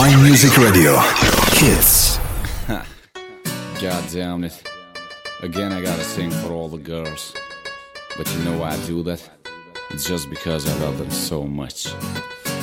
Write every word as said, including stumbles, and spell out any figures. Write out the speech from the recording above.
Wine Music Radio. Hits. God damn it. Again I gotta sing for all the girls. But you know why I do that? It's just because I love them so much.